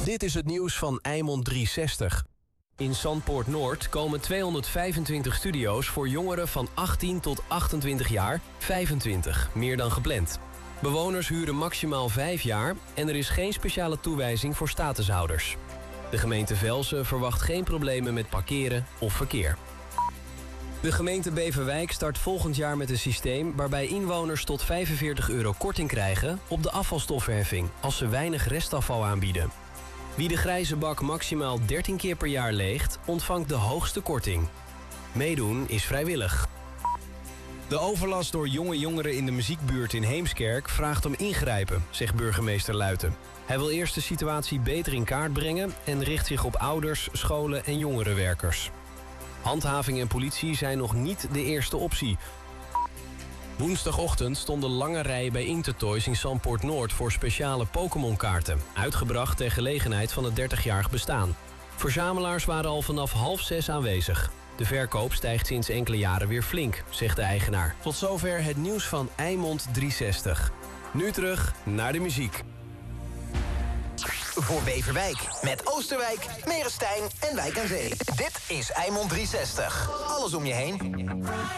Dit is het nieuws van Eimond 360. In Zandpoort Noord komen 225 studio's voor jongeren van 18 tot 28 jaar, 25, meer dan gepland. Bewoners huren maximaal 5 jaar en er is geen speciale toewijzing voor statushouders. De gemeente Velsen verwacht geen problemen met parkeren of verkeer. De gemeente Beverwijk start volgend jaar met een systeem waarbij inwoners tot €45 korting krijgen op de afvalstoffenheffing als ze weinig restafval aanbieden. Wie de grijze bak maximaal 13 keer per jaar leegt, ontvangt de hoogste korting. Meedoen is vrijwillig. De overlast door jonge jongeren in de muziekbuurt in Heemskerk vraagt om ingrijpen, zegt burgemeester Luiten. Hij wil eerst de situatie beter in kaart brengen en richt zich op ouders, scholen en jongerenwerkers. Handhaving en politie zijn nog niet de eerste optie. Woensdagochtend stonden lange rijen bij Intertoys in Zandpoort Noord voor speciale Pokémon-kaarten, uitgebracht ter gelegenheid van het 30-jarig bestaan. Verzamelaars waren al vanaf 5:30 aanwezig. De verkoop stijgt sinds enkele jaren weer flink, zegt de eigenaar. Tot zover het nieuws van Eimond 360. Nu terug naar de muziek. Voor Beverwijk, met Oosterwijk, Merestein en Wijk aan Zee. Dit is Eimond 360. Alles om je heen.